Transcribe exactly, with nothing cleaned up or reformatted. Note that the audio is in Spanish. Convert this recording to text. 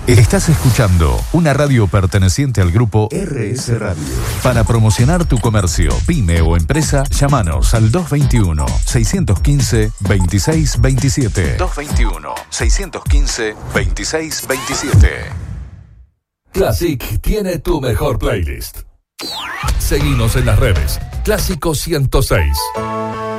Estás escuchando una radio perteneciente al grupo R S Radio. Para promocionar tu comercio, pyme o empresa, llámanos al dos veintiuno, seiscientos quince, veintiséis veintisiete. dos veintiuno, seiscientos quince, veintiséis veintisiete. Classic tiene tu mejor playlist. Seguinos en las redes. Clásico ciento seis.